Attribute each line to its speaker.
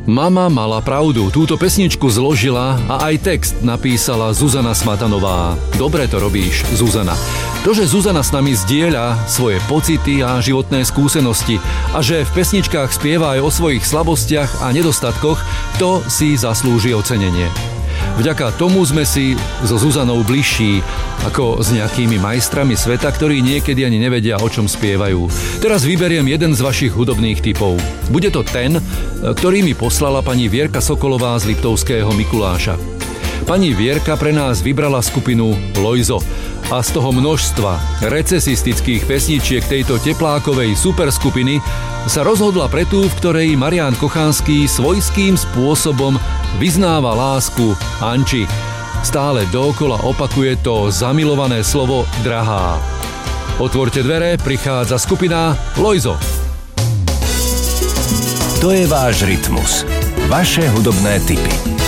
Speaker 1: Mama mala pravdu, túto pesničku zložila a aj text napísala Zuzana Smatanová. Dobre to robíš, Zuzana. To, že Zuzana s nami zdieľa svoje pocity a životné skúsenosti a že v pesničkách spieva aj o svojich slabostiach a nedostatkoch, to si zaslúži ocenenie. Vďaka tomu sme si so Zuzanou bližší ako s nejakými majstrami sveta, ktorí niekedy ani nevedia, o čom spievajú. Teraz vyberiem jeden z vašich hudobných tipov. Bude to ten, ktorý mi poslala pani Vierka Sokolová z Liptovského Mikuláša. Pani Vierka pre nás vybrala skupinu Lojzo a z toho množstva recesistických pesničiek tejto teplákovej superskupiny sa rozhodla pre tú, v ktorej Marián Kochanský svojským spôsobom vyznáva lásku Anči. Stále dookola opakuje to zamilované slovo drahá. Otvorte dvere, prichádza skupina Lojzo.
Speaker 2: To je váš rytmus. Vaše hudobné tipy.